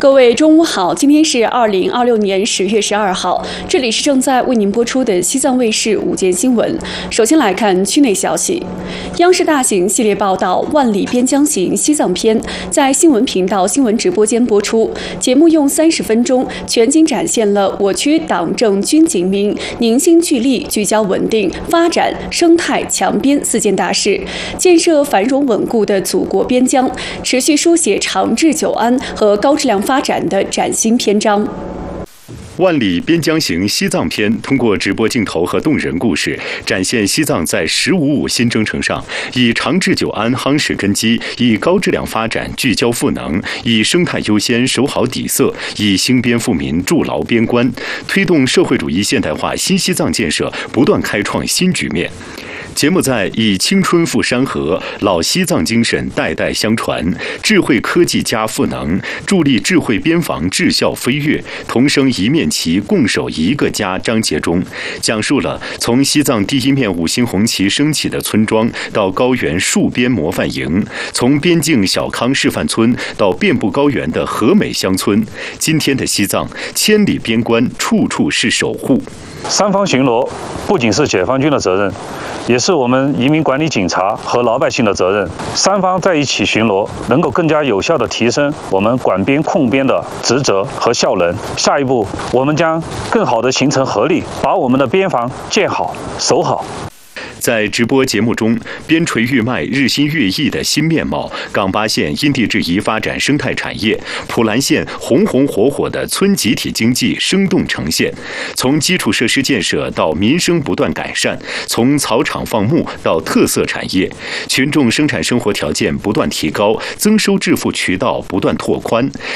各位中午好，今天是2026年10月12号，这里是正在为您播出的西藏卫视午间新闻。首先来看区内消息，央视大型系列报道《万里边疆行·西藏篇》在新闻频道新闻直播间播出。节目用30分钟全景展现了我区党政军警民凝心聚力、聚焦稳定、发展、生态强边4件大事，建设繁荣稳固的祖国边疆，持续书写长治久安和高质量发展的崭新篇章。 万里边疆行西藏篇通过直播镜头和动人故事，展现西藏在“15+5”新征程上，以长治久安夯实根基，以高质量发展聚焦赋能，以生态优先守好底色，以兴边富民筑牢边关，推动社会主义现代化新西藏建设不断开创新局面。节目在以青春赴山河、老西藏精神代代相传、智慧科技加赋能、助力智慧边防智效飞跃、同生一面旗、共守一个家章节中，讲述了从西藏第一面5星红旗升起的村庄到高原戍边模范营，从边境小康示范村到遍布高原的和美乡村。今天的西藏，千里边关，处处是守护。 三方巡逻不仅是解放军的责任，也是我们移民管理警察和老百姓的责任。三方在一起巡逻，能够更加有效地提升我们管边控边的职责和效能。下一步，我们将更好地形成合力，把我们的边防建好、守好。 在直播节目中，边陲愈迈、日新月异的新面貌，冈巴县因地制宜发展生态产业，普兰县红红火火的村集体经济生动呈现。从基础设施建设到民生不断改善，从草场放牧到特色产业，群众生产生活条件不断提高，增收致富渠道不断拓宽。